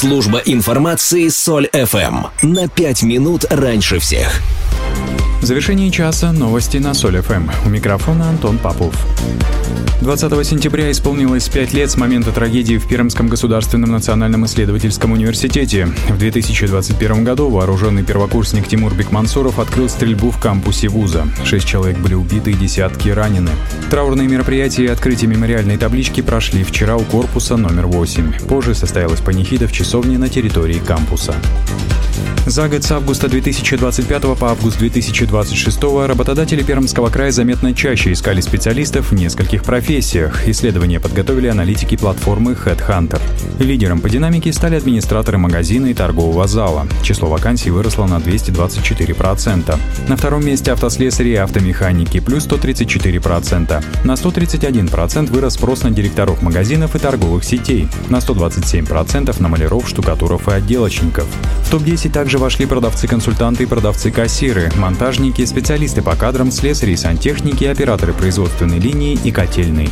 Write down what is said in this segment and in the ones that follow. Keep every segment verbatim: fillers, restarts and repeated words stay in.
Служба информации Соль эф эм. На пять минут раньше всех. В завершении часа новости на Соль эф эм. У микрофона Антон Попов. двадцатого сентября исполнилось пять лет с момента трагедии в Пермском государственном национальном исследовательском университете. В две тысячи двадцать первом году вооруженный первокурсник Тимур Бекмансуров открыл стрельбу в кампусе вуза. Шесть человек были убиты и десятки ранены. Траурные мероприятия и открытие мемориальной таблички прошли вчера у корпуса номер восемь. Позже состоялась панихида в часовне на территории кампуса. За год с августа две тысячи двадцать пятого по август две тысячи двадцать шестого работодатели Пермского края заметно чаще искали специалистов в нескольких профессиях. Исследования подготовили аналитики платформы HeadHunter. Лидером по динамике стали администраторы магазина и торгового зала. Число вакансий выросло на двести двадцать четыре процента. На втором месте автослесари и автомеханики плюс сто тридцать четыре процента. На сто тридцать один процент вырос спрос на директоров магазинов и торговых сетей. На сто двадцать семь процентов на маляров, штукатуров и отделочников. В топ десять также вошли продавцы-консультанты и продавцы-кассиры, монтажники, специалисты по кадрам, слесари и сантехники, операторы производственной линии и котельной.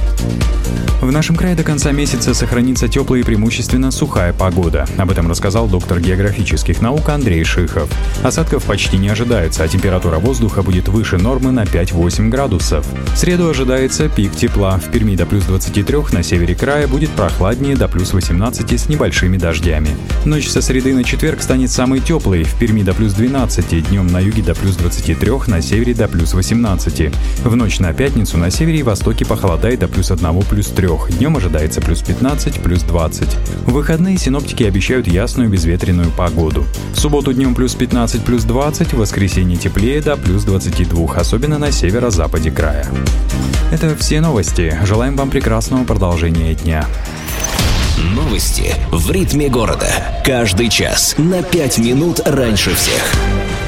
В нашем крае до конца месяца сохранится теплая и преимущественно сухая погода. Об этом рассказал доктор географических наук Андрей Шихов. Осадков почти не ожидается, а температура воздуха будет выше нормы на пять-восемь градусов. В среду ожидается пик тепла. В Перми до плюс двадцати трёх, на севере края будет прохладнее до плюс восемнадцати с небольшими дождями. Ночь со среды на четверг станет самой теплой. В Перми до плюс двенадцати, днем на юге до плюс двадцати трёх, на севере до плюс восемнадцати. В ночь на пятницу на севере и востоке похолодает до плюс одного, плюс трёх. Днем ожидается плюс пятнадцать, плюс двадцать. В выходные синоптики обещают ясную безветренную погоду. В субботу днем плюс пятнадцать, плюс двадцать, в воскресенье теплее до плюс двадцати двух, особенно на северо-западе края. Это все новости. Желаем вам прекрасного продолжения дня. Новости в ритме города. Каждый час на пять минут раньше всех.